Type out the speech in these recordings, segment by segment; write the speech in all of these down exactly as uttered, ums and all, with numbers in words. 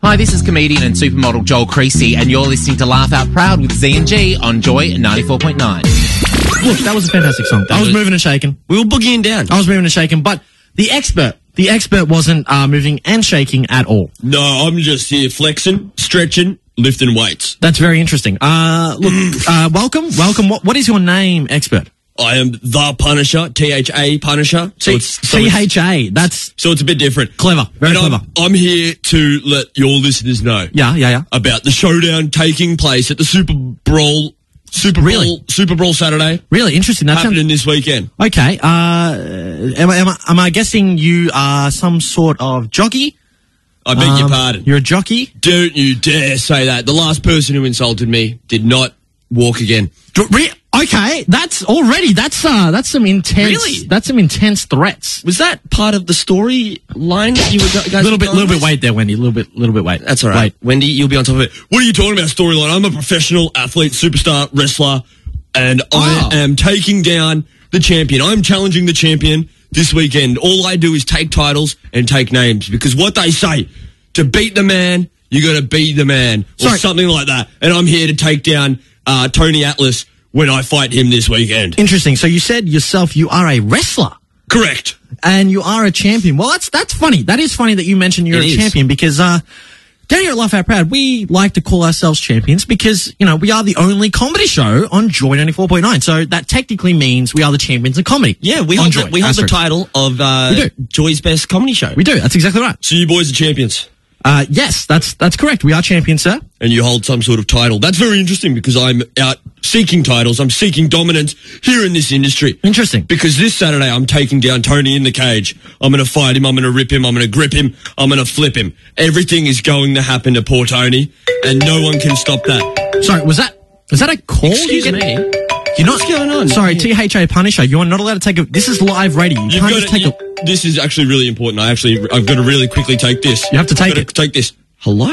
Hi, this is comedian and supermodel Joel Creasy, and you're listening to Laugh Out Proud with Z and G on Joy ninety-four point nine. Look, that was a fantastic song. I was moving and shaking. We were boogieing down. I was moving and shaking, but the expert, the expert wasn't uh, moving and shaking at all. No, I'm just here flexing, stretching, lifting weights. That's very interesting. Uh, look, uh, welcome, welcome. What, what is your name, expert? I am the Punisher, T H A Punisher. So it's, so T H A, that's... So it's a bit different. Clever, very and clever. I'm, I'm here to let your listeners know. Yeah, yeah, yeah. About the showdown taking place at the Super Bowl, Super Bowl, Really? Super Bowl Saturday. Really interesting. That's happening this weekend. Okay, uh, am I, am I, am I guessing you are some sort of jockey? I beg um, your pardon. You're a jockey? Don't you dare say that. The last person who insulted me did not walk again. Re- okay, that's already, that's, uh, that's some intense, Really? that's some intense threats. Was that part of the story line that you were guys A little bit, going little bit with? wait there, Wendy. A little bit, little bit wait. That's all right. Wait. Wendy, you'll be on top of it. What are you talking about, storyline? I'm a professional athlete, superstar, wrestler, and Oh. I am taking down the champion. I'm challenging the champion this weekend. All I do is take titles and take names, because what they say, to beat the man, you got to beat the man, or Sorry. something like that. And I'm here to take down uh, Tony Atlas when I fight him this weekend. Interesting. So you said yourself you are a wrestler. Correct. And you are a champion. Well, that's that's funny. That is funny that you mentioned you're It a is. champion, because uh, down here at Laugh Out Proud, we like to call ourselves champions because, you know, we are the only comedy show on Joy ninety-four point nine. So that technically means we are the champions of comedy. Yeah, we on hold, Joy. the, we hold the Asterisk. title of uh, We do. Joy's Best Comedy Show. We do. That's exactly right. So you boys are champions. Uh, yes, that's that's correct. We are champions, sir. And you hold some sort of title. That's very interesting, because I'm out seeking titles. I'm seeking dominance here in this industry. Interesting. Because this Saturday I'm taking down Tony in the cage. I'm going to fight him. I'm going to rip him. I'm going to grip him. I'm going to flip him. Everything is going to happen to poor Tony, and no one can stop that. Sorry, was that was that a call? Excuse you get- me. You're not. What's going on? Sorry, Yeah. T H A Punisher. You are not allowed to take a. This is live radio. You You've can't got just to, take you, a. this is actually really important. I actually, I've got to really quickly take this. You have to take I've got it. to take this. Hello?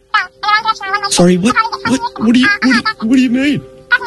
Sorry, what, what, what do you, what do you, what do you mean?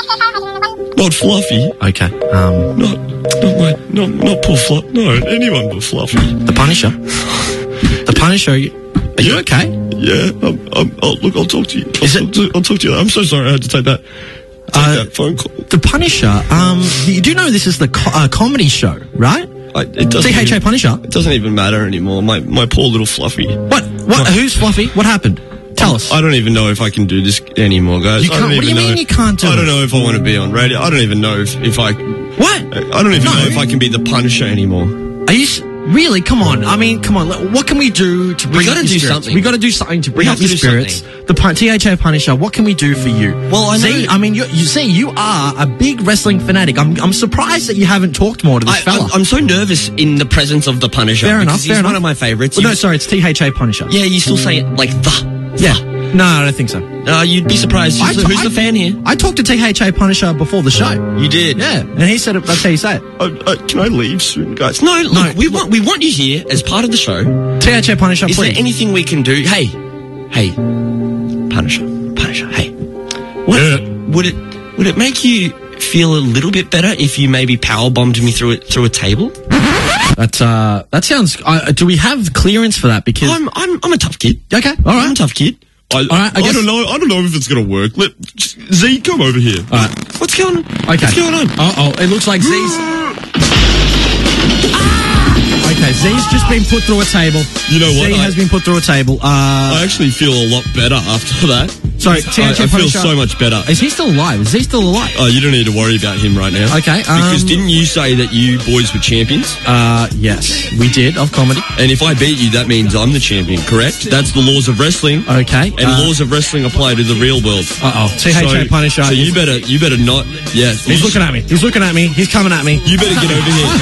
Not Fluffy. Okay. Um, Not, not my, not, not poor Fluffy. No, anyone but Fluffy. the Punisher. The Punisher. You, are you Yeah. okay? Yeah, I'm, I'm, I'll, look, I'll talk to you. I'll, Is talk it- to, I'll talk to you. I'm so sorry I had to take that, take Uh, that phone call. The Punisher. Um, you do know this is the co- uh, comedy show, right? I, it doesn't T H A even- Punisher. It doesn't even matter anymore. My, my poor little Fluffy. What? What? Who's Fluffy? What happened? Tell us. I don't even know if I can do this anymore, guys. You I don't can't- what do even you mean know. you can't do I don't it? know if I want to be on radio. I don't even know if, if I... What? I don't even No. know if I can be the Punisher anymore. Are you s- really? Come on. I mean, come on. Let- What can we do to bring gotta up your do spirits? something. We got to do something to bring We up have your to do spirits. The pun- T H A Punisher. What can we do for you? Well, I see. know- I mean, you, you see, you are a big wrestling fanatic. I'm, I'm surprised that you haven't talked more to this I, fella. I'm, I'm so nervous in the presence of the Punisher. Fair enough. because Fair he's enough. one of my favourites. Well, no, You- sorry, it's T H A Punisher. yeah, you still say it like the. Yeah. No, I don't think so. Uh, you'd be surprised. Who's, I- the, who's I- the fan here? I talked to T H A Punisher before the show. You did. Yeah, and he said it, that's how you say it. Uh, uh, can I leave soon, guys? No, look, No. we want we want you here as part of the show. T H A Punisher, Is please. there anything we can do? Hey, hey, Punisher, Punisher. Hey, what, Yeah. would it would it make you feel a little bit better if you maybe power bombed me through it through a table? That's uh, that sounds. Uh, do we have clearance for that? Because I'm I'm I'm a tough kid. okay, all I'm a right. tough kid. I, All right, I guess- don't know. I don't know if it's gonna work. Let Z come over here. All right. What's going on? Okay. What's going on? Uh oh, it looks like Z's. Okay, Z's just been put through a table. You know what? Z I- has been put through a table. Uh, I actually feel a lot better after that. sorry, I, T H A I feel Punisher. so much better. Is he still alive? Is he still alive? Oh, you don't need to worry about him right now. Okay, um, because didn't you say that you boys were champions? Uh, yes, we did of comedy. And if I beat you, that means I'm the champion, correct? That's the laws of wrestling. Okay, And uh, laws of wrestling apply to the real world. Uh oh, T H A So- Punisher. So you is- better, you better not. Yeah, He's looking at me. He's looking at me. He's coming at me. You better get over here.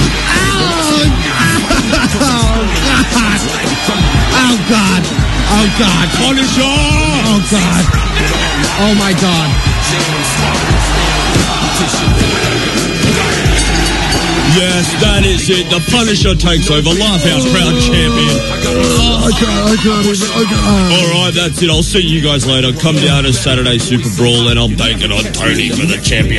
Oh God! Oh God! Punisher! Oh God! Oh my God! Yes, that is it. The Punisher takes over. Laugh Out Proud champion. I can't. I can't. I can't. All right, that's it. I'll see you guys later. Come down to Saturday Super Brawl, and I'm taking on Tony for the champion.